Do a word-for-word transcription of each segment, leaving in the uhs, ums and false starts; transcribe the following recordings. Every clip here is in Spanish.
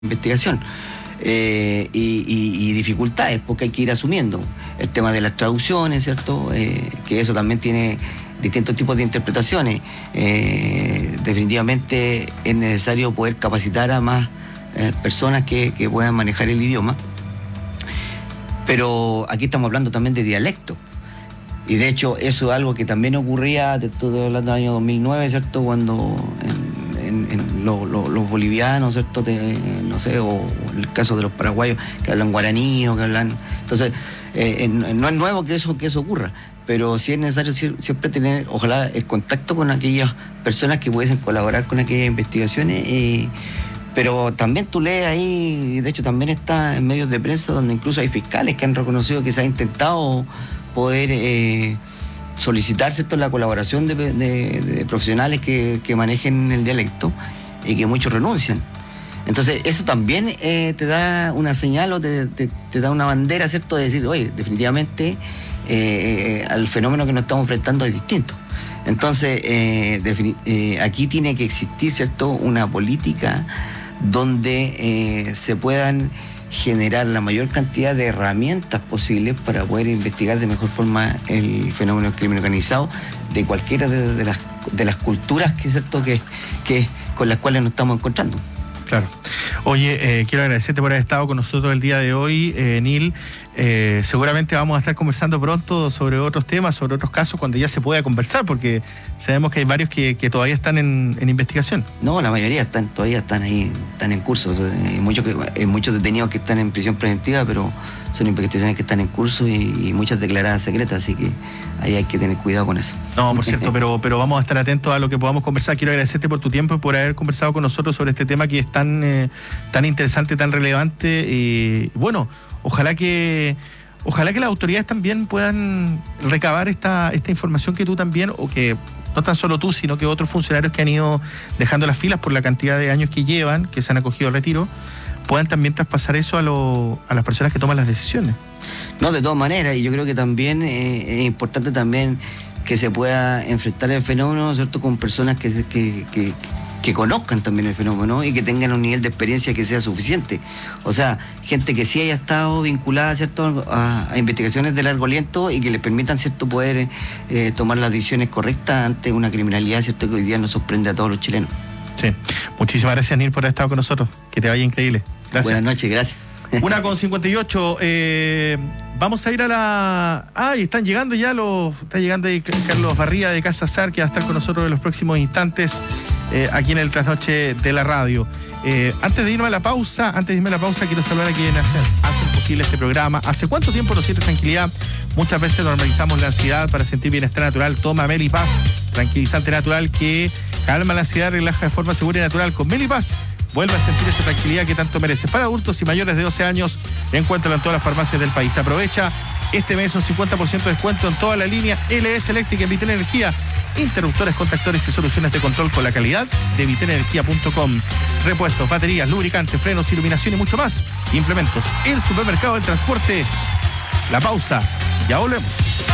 investigación. Eh, y, y, y dificultades, porque hay que ir asumiendo el tema de las traducciones, ¿cierto? Eh, que eso también tiene distintos tipos de interpretaciones. Eh, definitivamente es necesario poder capacitar a más eh, personas que, que puedan manejar el idioma, pero aquí estamos hablando también de dialecto, y de hecho eso es algo que también ocurría, te estoy hablando del año dos mil nueve, ¿cierto? Cuando en, en, en lo, lo, los bolivianos, ¿cierto? Te, no sé, o, o en el caso de los paraguayos que hablan guaraní o que hablan... Entonces, eh, no es nuevo que eso, que eso ocurra, pero sí es necesario siempre tener, ojalá, el contacto con aquellas personas que pudiesen colaborar con aquellas investigaciones. Y, pero también tú lees ahí, de hecho también está en medios de prensa donde incluso hay fiscales que han reconocido que se ha intentado poder eh, solicitar, ¿cierto?, la colaboración de, de, de profesionales que, que manejen el dialecto, y que muchos renuncian. Entonces eso también eh, te da una señal o te, te, te da una bandera, ¿cierto?, de decir, oye, definitivamente eh, al fenómeno que nos estamos enfrentando es distinto. Entonces eh, defini- eh, aquí tiene que existir, ¿cierto?, una política donde eh, se puedan generar la mayor cantidad de herramientas posibles para poder investigar de mejor forma el fenómeno del crimen organizado de cualquiera de, de, las, de las culturas que, ¿cierto?, que, que, con las cuales nos estamos encontrando. Claro. Oye, eh, quiero agradecerte por haber estado con nosotros el día de hoy, eh, Neil. Eh, seguramente vamos a estar conversando pronto sobre otros temas, sobre otros casos, cuando ya se pueda conversar, porque sabemos que hay varios que, que todavía están en, en investigación. No, la mayoría están todavía están ahí, están en curso. O sea, hay, muchos que, hay muchos detenidos que están en prisión preventiva, pero son investigaciones que están en curso y, y muchas declaradas secretas, así que ahí hay que tener cuidado con eso. No, por cierto, pero, pero vamos a estar atentos a lo que podamos conversar. Quiero agradecerte por tu tiempo y por haber conversado con nosotros sobre este tema que es tan, eh, tan interesante, tan relevante. Y bueno, ojalá que ojalá que las autoridades también puedan recabar esta, esta información que tú también, o que no tan solo tú, sino que otros funcionarios que han ido dejando las filas por la cantidad de años que llevan, que se han acogido al retiro, puedan también traspasar eso a, lo, a las personas que toman las decisiones. No, de todas maneras, y yo creo que también eh, es importante también que se pueda enfrentar el fenómeno, ¿cierto?, con personas que, que, que, que conozcan también el fenómeno y que tengan un nivel de experiencia que sea suficiente. O sea, gente que sí haya estado vinculada, ¿cierto?, a, a investigaciones de largo aliento y que les permitan, ¿cierto?, poder eh, tomar las decisiones correctas ante una criminalidad, ¿cierto?, que hoy día nos sorprende a todos los chilenos. Sí. Muchísimas gracias, Neil, por haber estado con nosotros. Que te vaya increíble. Gracias. Buenas noches, gracias. Una con cincuenta y ocho. Eh, vamos a ir a la... Ah, y están llegando ya los... Está llegando ahí Carlos Barría de Casa Sar, que va a estar con nosotros en los próximos instantes eh, aquí en el Trasnoche de la Radio. Eh, antes de irme a la pausa, antes de irme a la pausa, quiero saludar a quienes hacen, hacen posible este programa. ¿Hace cuánto tiempo nos sientes tranquilidad? Muchas veces normalizamos la ansiedad para sentir bienestar natural. Toma Melipaz, tranquilizante natural que calma la ansiedad, relaja de forma segura y natural. Con Melipaz vuelve a sentir esa tranquilidad que tanto mereces. Para adultos y mayores de doce años, encuéntralo en todas las farmacias del país. Aprovecha este mes un cincuenta por ciento de descuento en toda la línea L S Eléctrica en Vitel Energía. Interruptores, contactores y soluciones de control con la calidad de vitel energía punto com. Repuestos, baterías, lubricantes, frenos, iluminación y mucho más. Implementos. El supermercado del transporte. La pausa. Ya volvemos.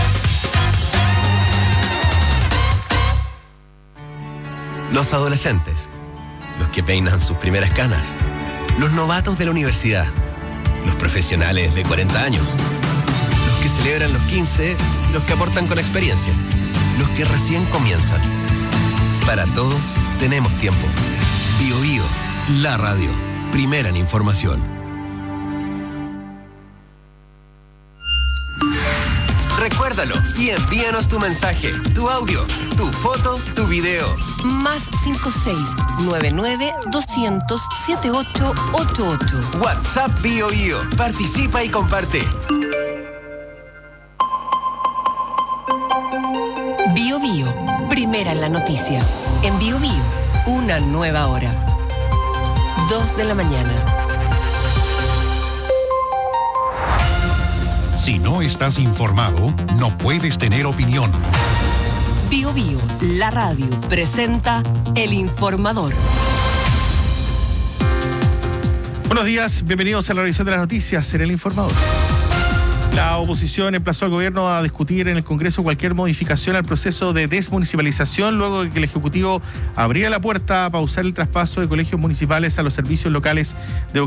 Los adolescentes, los que peinan sus primeras canas, los novatos de la universidad, los profesionales de cuarenta años, los que celebran los quince, los que aportan con experiencia, los que recién comienzan. Para todos tenemos tiempo. Bío Bío, la radio, primera en información. Recuérdalo y envíanos tu mensaje, tu audio, tu foto, tu video. Más cinco seis nueve nueve doscientos setenta y ocho ochenta y ocho. WhatsApp Bío Bío. Participa y comparte. Bío Bío, primera en la noticia. En Bío Bío, una nueva hora. Dos de la mañana. Si no estás informado, no puedes tener opinión. Bío Bío, la radio, presenta El Informador. Buenos días, bienvenidos a la revisión de las noticias en El Informador. La oposición emplazó al gobierno a discutir en el Congreso cualquier modificación al proceso de desmunicipalización luego de que el Ejecutivo abriera la puerta a pausar el traspaso de colegios municipales a los servicios locales de